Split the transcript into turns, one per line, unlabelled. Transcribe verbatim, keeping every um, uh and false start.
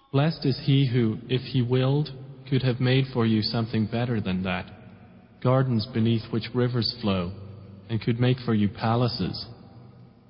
Blessed is he who, if he willed, could have made for you something better than that, gardens beneath which rivers flow, and could make for you palaces.